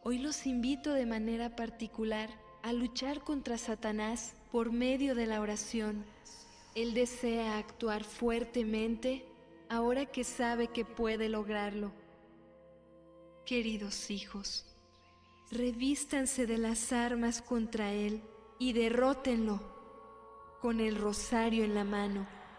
Hoy los invito de manera particular a luchar contra Satanás por medio de la oración. Él desea actuar fuertemente ahora que sabe que puede lograrlo. Queridos hijos, revístanse de las armas contra él y derrótenlo con el rosario en la mano.